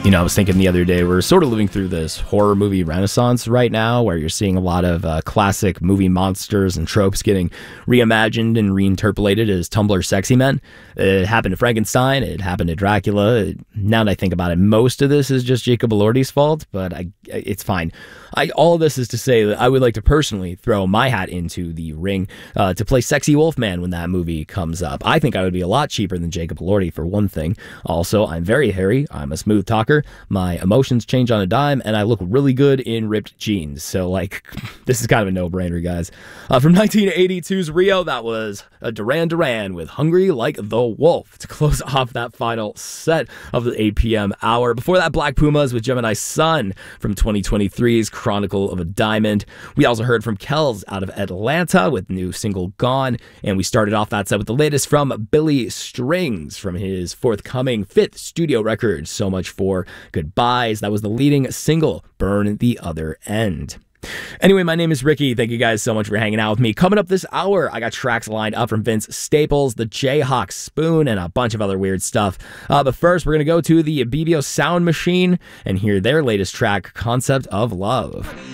I was thinking the other day, we're sort of living through this horror movie renaissance right now, where you're seeing a lot of classic movie monsters and tropes getting reimagined and reinterpolated as Tumblr sexy men. It happened to Frankenstein. It happened to Dracula. Now that I think about it, most of this is just Jacob Elordi's fault, but it's fine. All of this is to say that I would like to personally throw my hat into the ring to play Sexy Wolfman when that movie comes up. I think I would be a lot cheaper than Jacob Elordi, for one thing. Also, I'm very hairy. I'm a smooth talker. My emotions change on a dime, and I look really good in ripped jeans. So, this is kind of a no-brainer, guys. From 1982's Rio, that was Duran Duran with Hungry Like the Wolf to close off that final set of the 8 p.m. hour. Before that, Black Pumas with Gemini Sun from 2023's Chronicle of a Diamond. We also heard from Kells out of Atlanta with new single Gone, and we started off that set with the latest from Billy Strings from his forthcoming 5th studio record, So Much for Goodbyes. That was the leading single, Burn the Other End. Anyway, my name is Ricky. Thank you guys so much for hanging out with me. Coming up this hour, I got tracks lined up from Vince Staples, the Jayhawk Spoon, and a bunch of other weird stuff. But first, we're going to go to the BBO Sound Machine and hear their latest track, Concept of Love.